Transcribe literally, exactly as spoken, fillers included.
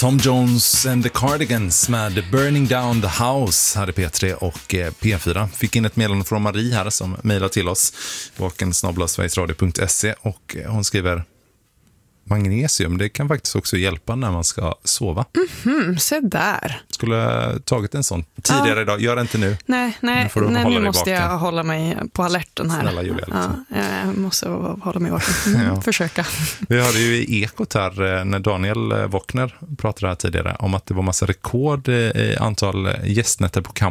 Tom Jones and the Cardigans med Burning Down the House hade P tre och P fyra. Fick in ett meddelande från Marie här som mejlar till oss, vaken snabel-a sverigesradio punkt se, och hon skriver: magnesium, det kan faktiskt också hjälpa när man ska sova. Mhm, se där. Skulle ha tagit en sån tidigare ja. idag. Gör det inte nu. Nej, nej, nu, nej, nu måste jag hålla mig på alerten här. Snälla Julia. Liksom. Ja, jag måste hålla mig vaken. Mm, ja. Försöka. Vi hörde ju i Ekot här när Daniel Wockner pratade här tidigare om att det var massa rekord i antal gästnätter på campus.